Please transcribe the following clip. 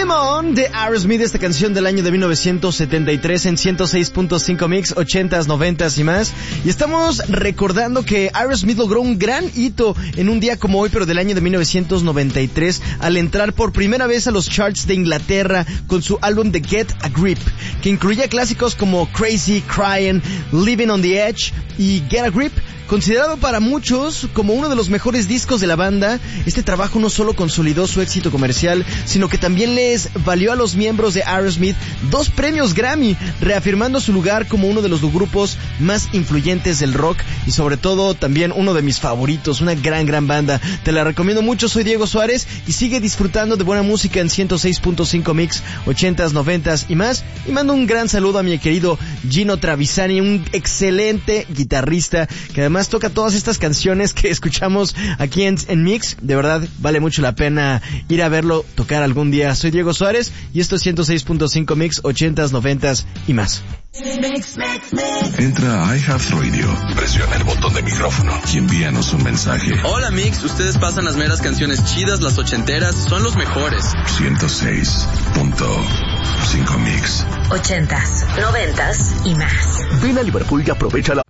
Game On de Aerosmith, esta canción del año de 1973 en 106.5 Mix, 80s, 90s y más. Y estamos recordando que Aerosmith logró un gran hito en un día como hoy, pero del año de 1993, al entrar por primera vez a los charts de Inglaterra con su álbum The Get a Grip, que incluía clásicos como Crazy, Crying, Living on the Edge y Get a Grip. Considerado para muchos como uno de los mejores discos de la banda, este trabajo no solo consolidó su éxito comercial, sino que también les valió a los miembros de Aerosmith 2 premios Grammy, reafirmando su lugar como uno de los grupos más influyentes del rock y sobre todo también uno de mis favoritos, una gran banda. Te la recomiendo mucho, soy Diego Suárez y sigue disfrutando de buena música en 106.5 Mix, 80s, 90s y más. Y mando un gran saludo a mi querido Gino Travisani, un excelente guitarrista que además toca todas estas canciones que escuchamos aquí en Mix. De verdad, vale mucho la pena ir a verlo tocar algún día. Soy Diego Suárez y esto es 106.5 Mix, 80s, 90s y más. Entra a iHeartRadio, presiona el botón de micrófono y envíanos un mensaje. Hola Mix, ustedes pasan las meras canciones chidas, las ochenteras, son los mejores. 106.5 Mix, 80s, 90s y más. Ven a Liverpool y aprovecha la